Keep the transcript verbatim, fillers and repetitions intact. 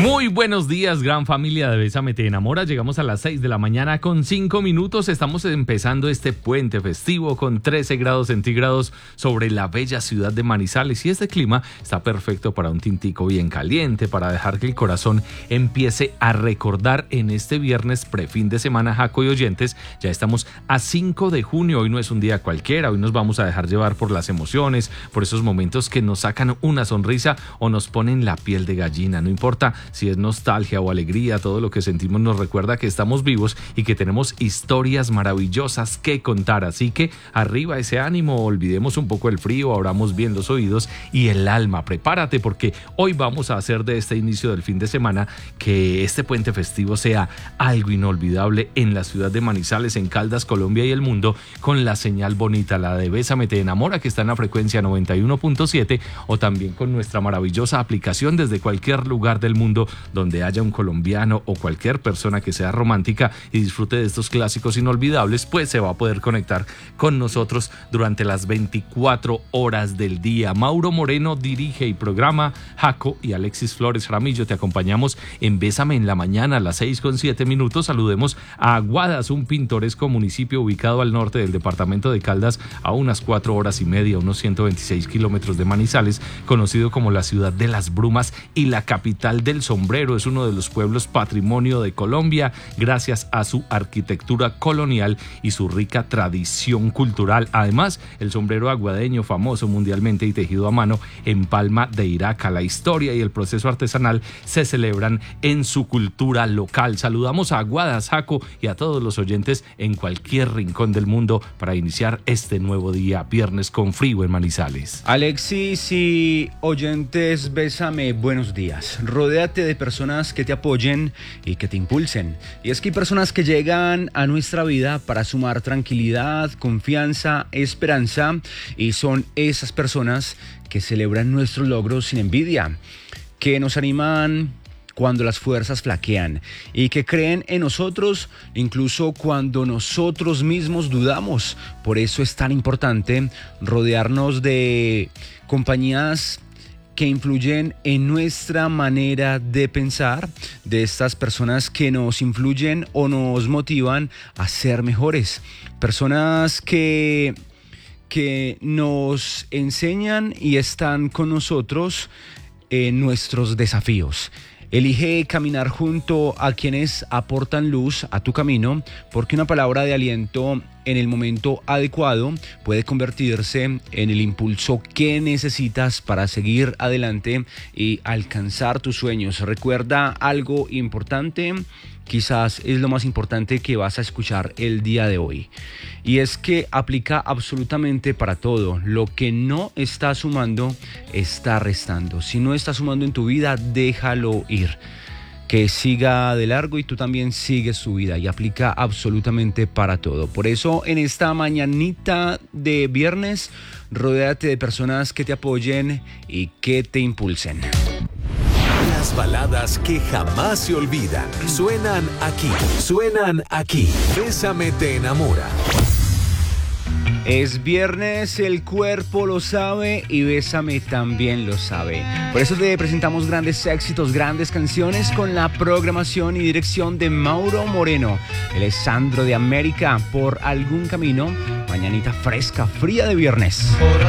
Muy buenos días, gran familia de Bésame Te Enamora. Llegamos a las seis de la mañana con cinco minutos. Estamos empezando este puente festivo con trece grados centígrados sobre la bella ciudad de Manizales. Y este clima está perfecto para un tintico bien caliente, para dejar que el corazón empiece a recordar en este viernes prefin de semana, Jaco y oyentes. Ya estamos a cinco de junio. Hoy no es un día cualquiera. Hoy nos vamos a dejar llevar por las emociones, por esos momentos que nos sacan una sonrisa o nos ponen la piel de gallina. No importa si es nostalgia o alegría, todo lo que sentimos nos recuerda que estamos vivos y que tenemos historias maravillosas que contar. Así que arriba ese ánimo, olvidemos un poco el frío, abramos bien los oídos y el alma. Prepárate porque hoy vamos a hacer de este inicio del fin de semana que este puente festivo sea algo inolvidable en la ciudad de Manizales, en Caldas, Colombia y el mundo, con la señal bonita, la de Bésame Te Enamora, que está en la frecuencia noventa y uno punto siete, o también con nuestra maravillosa aplicación desde cualquier lugar del mundo donde haya un colombiano o cualquier persona que sea romántica y disfrute de estos clásicos inolvidables, pues se va a poder conectar con nosotros durante las veinticuatro horas del día. Mauro Moreno dirige y programa, Jaco y Alexis Flores Ramillo te acompañamos en Bésame en la mañana a las seis con siete minutos. Saludemos a Aguadas, un pintoresco municipio ubicado al norte del departamento de Caldas, a unas cuatro horas y media, unos ciento veintiséis kilómetros de Manizales, conocido como la ciudad de las brumas y la capital del sombrero. Es uno de los pueblos patrimonio de Colombia gracias a su arquitectura colonial y su rica tradición cultural. Además, el sombrero aguadeño, famoso mundialmente y tejido a mano en palma de Iraca. La historia y el proceso artesanal se celebran en su cultura local. Saludamos a Aguadas, Jaco y a todos los oyentes en cualquier rincón del mundo para iniciar este nuevo día, viernes con frío en Manizales. Alexis y oyentes, Bésame, buenos días. Rodéate de personas que te apoyen y que te impulsen. Y es que hay personas que llegan a nuestra vida para sumar tranquilidad, confianza, esperanza, y son esas personas que celebran nuestros logros sin envidia, que nos animan cuando las fuerzas flaquean y que creen en nosotros incluso cuando nosotros mismos dudamos. Por eso es tan importante rodearnos de compañías que influyen en nuestra manera de pensar, de estas personas que nos influyen o nos motivan a ser mejores, personas que, que nos enseñan y están con nosotros en nuestros desafíos. Elige caminar junto a quienes aportan luz a tu camino, porque una palabra de aliento en el momento adecuado puede convertirse en el impulso que necesitas para seguir adelante y alcanzar tus sueños. Recuerda algo importante, quizás es lo más importante que vas a escuchar el día de hoy, y es que aplica absolutamente para todo. Lo que no está sumando está restando. Si no está sumando en tu vida, déjalo ir, que siga de largo y tú también sigues su vida, y aplica absolutamente para todo. Por eso en esta mañanita de viernes, rodéate de personas que te apoyen y que te impulsen. Las baladas que jamás se olvidan suenan aquí, suenan aquí. Bésame Te Enamora. Es viernes, el cuerpo lo sabe y Bésame también lo sabe. Por eso te presentamos grandes éxitos, grandes canciones con la programación y dirección de Mauro Moreno. Él es Sandro de América, por algún camino, mañanita fresca, fría de viernes.